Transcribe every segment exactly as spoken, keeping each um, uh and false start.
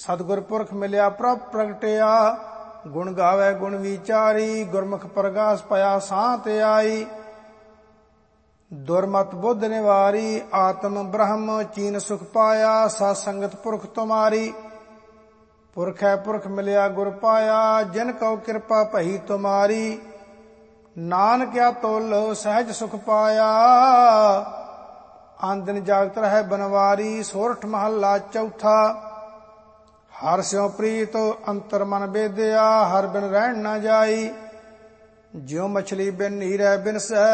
सतगुर पुरख मिलिया प्रभ प्रगटिया, गुण गावे गुण विचारी, गुरमुख प्रगास पया सांत आई। दुर्मत बुद्ध निवारी, आत्म ब्रह्म चीन सुख पाया, सत संगत पुरख तुम्हारी। पुरख है पुरख मिलिया गुर पाया, जिन कौ कृपा भई तुम्हारी। नानक क्या तोल सहज सुख पाया, आन दिन जागत रहे बनवारी। सोरठ महला चौथा। हर स्यों प्रीत अंतर मन बेदया, हर बिन रहन न जाई। ज्यों मछली बिन नीरै बिन सै,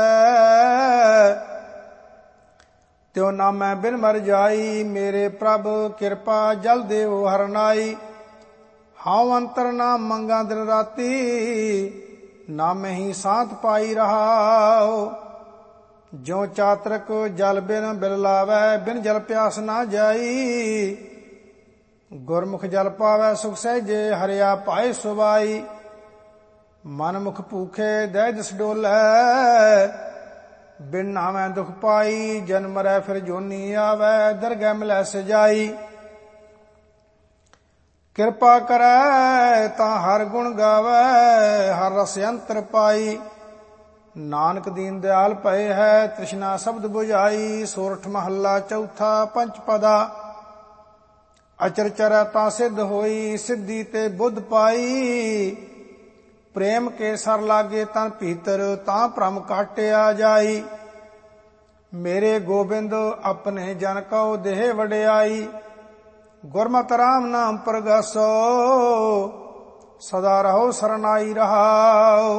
त्यों नामै बिन मर जाई। मेरे प्रभ कृपा जल देव हर नाई। हाउ अंतर नाम मंगा दिन राती, नाम ही सांत पाई रहाओ। ज्यों चातरक जल बिन बिल लावै, बिन जल प्यास ना जाई। गुरमुख जल पावै सुख सहजे, हरिया पाए सुबाई। मन मुख भूखे दह दिस डोलै, बिन नामै दुख पाई। जन्म मरै फिर जोनी आवै, दरगह मिलै सजाई। कृपा करै तां हर गुण गावै, हर रस अंतर पाई। नानक दीन दयाल भये है, तृष्णा शब्द बुझाई। सोरठ महला चौथा पंच पदा। अचर चरै तां सिद्ध होई, सिद्धि ते बुद्ध पाई। प्रेम के सर लागे तन भीतर, तां भ्रम काटिया जाई। मेरे गोबिंद अपने जन कौ देह वडियाई। गुरमत राम नाम प्रगासो, सदा रहो सरनाई रहाओ।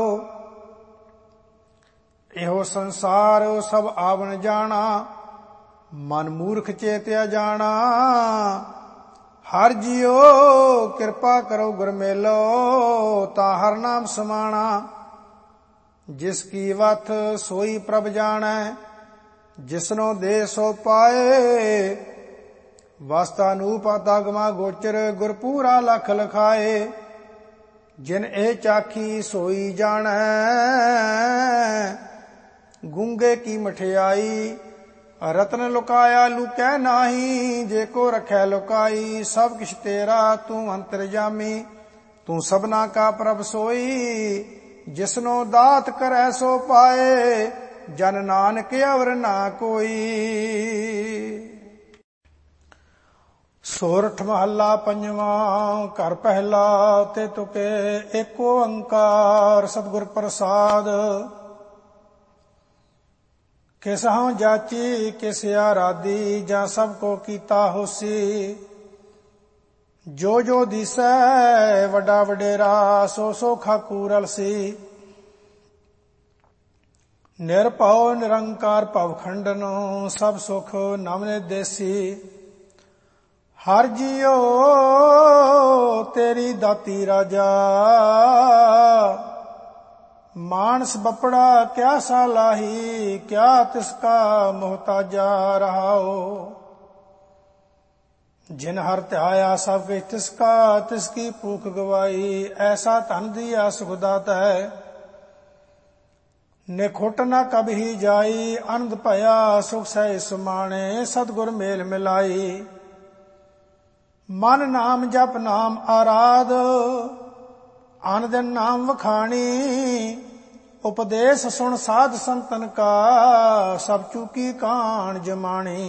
एहो संसार सब आवन जाना, मन मूर्ख चेत्या जाना। हर जियो कृपा करो गुर मेलो, ता हर नाम समाना। जिसकी वथ सोई प्रभ जानै, जिसनो दे सो पाए। वस्तानूप अतगमा गोचर, गुरपूरा लख लखाए। जिन ए चाखी सोई जानै, गूंगे की मठियाई। रतन लुकाया लुकै नाही, जेको रखै लुकाई। सब किछ तेरा तू अंतरजामी, तू सबना का प्रभ सोई। जिसनो दात करै सो पाए, जन नानक अवर ना कोई। सोरठ महला पंजवा। घर पहला ते तुके एको ओंकार, सतगुर प्रसाद। किसहु जाची किस आराधी, जा सबको कीता होसी। जो जो दिसै वड्डा वडेरा, सो सो खाकू रलसी। निरभउ निरंकार भव खंडन, सब सुख नम देसी। हर जियो तेरी दाती राजा, मानस बपड़ा क्या सालाही। क्या तिसका मोहताजा रहाओ। जिन हर ध्याया सब किछ तिसका, तिसकी भूख गवाई। ऐसा धन दिया सुखदाता है, निखुट न कभी जाई। आनंद भया सुख सह समाणे, सतगुर मेल मिलाई। मन नाम जप नाम आराध, आन दिन नाम वखाणी। उपदेश सुन साध संतन का, सब चूकी कान जमाणी।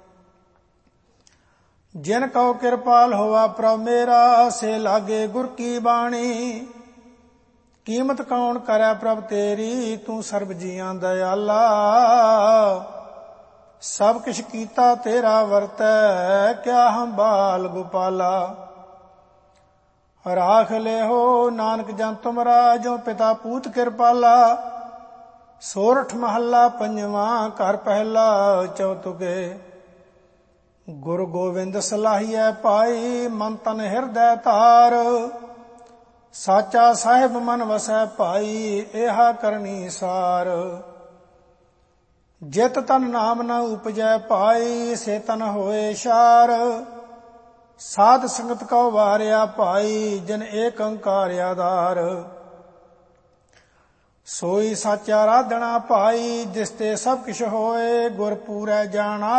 जिन कौ कृपाल होवा प्रभ मेरा, से लागे गुर की बाणी। कीमत कौन करै प्रभ तेरी, तू सर्ब जियां दयाला। सब किछ कीता तेरा वरतै, क्या हम बाल गोपाला। राख ले हो नानक जन तुमरा, जो पिता पूत कृपाला। सोरठ महला पंजवा। घर पहला चौतुके। गुरु गोविंद सलाहिया पाई, मन तन हिरदै तार। साचा साहिब मन वसै पाई, एहा करनी सार। जित तन नाम न उपजै पाई, से तन होए शार। साध संगत को वारिया पाई, जिन एक अंकार आधार। सोई साचा राधना पाई, जिसते सब किछ होए। गुर पूरै जाना